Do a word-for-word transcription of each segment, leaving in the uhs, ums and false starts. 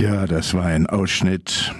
Tja, das war ein Ausschnitt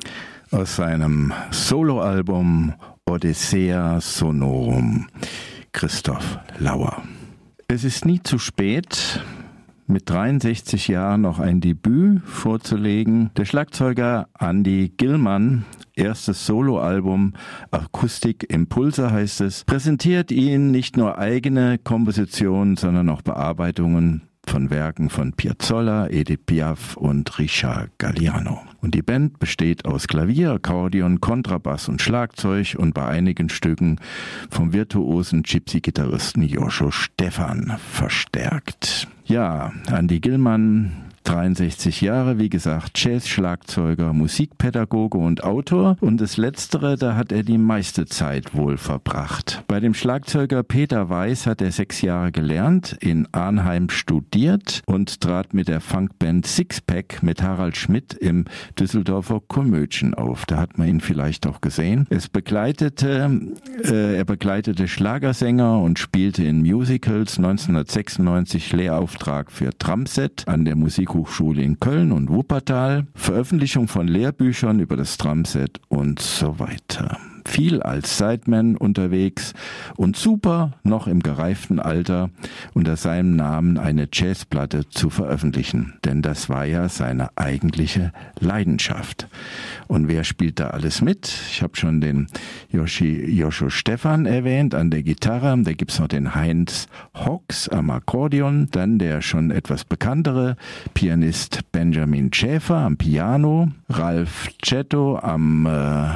aus seinem Soloalbum Odyssea Sonorum, Christoph Lauer. Es ist nie zu spät, mit dreiundsechzig Jahren noch ein Debüt vorzulegen. Der Schlagzeuger Andy Gillman, erstes Soloalbum, Akustik Impulse heißt es, präsentiert ihn nicht nur eigene Kompositionen, sondern auch Bearbeitungen von Werken von Piazzolla, Edith Piaf und Richard Galliano. Und die Band besteht aus Klavier, Akkordeon, Kontrabass und Schlagzeug und bei einigen Stücken vom virtuosen Gypsy-Gitarristen Joscho Stephan verstärkt. Ja, Andy Gillman, dreiundsechzig Jahre, wie gesagt, Jazz-Schlagzeuger, Musikpädagoge und Autor. Und das Letztere, da hat er die meiste Zeit wohl verbracht. Bei dem Schlagzeuger Peter Weiß hat er sechs Jahre gelernt, in Arnheim studiert und trat mit der Funkband Sixpack mit Harald Schmidt im Düsseldorfer Komödien auf. Da hat man ihn vielleicht auch gesehen. Es begleitete, äh, er begleitete Schlagersänger und spielte in Musicals. neunzehnhundertsechsundneunzig Lehrauftrag für Drumset an der Musikhochschule in Köln und Wuppertal, Veröffentlichung von Lehrbüchern über das Drumset und so weiter. Viel als Sideman unterwegs und super noch im gereiften Alter unter seinem Namen eine Jazzplatte zu veröffentlichen. Denn das war ja seine eigentliche Leidenschaft. Und wer spielt da alles mit? Ich habe schon den Yoshi, Joscho Stephan erwähnt an der Gitarre. Da gibt's noch den Heinz Hocks am Akkordeon. Dann der schon etwas bekanntere Pianist Benjamin Schäfer am Piano. Ralf Cetto am äh,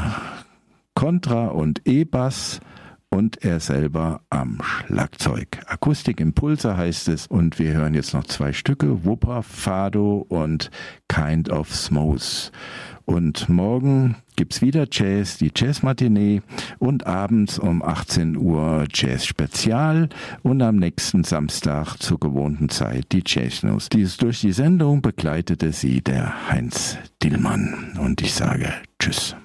Kontra- und E-Bass und er selber am Schlagzeug. Akustik Impulse heißt es und wir hören jetzt noch zwei Stücke, Wupper, Fado und Kind of Smooth. Und morgen gibt's wieder Jazz, die Jazz-Matinee und abends um achtzehn Uhr Jazz-Spezial und am nächsten Samstag zur gewohnten Zeit die Jazz-News. Dies durch die Sendung begleitete sie der Heinz Dillmann und ich sage Tschüss.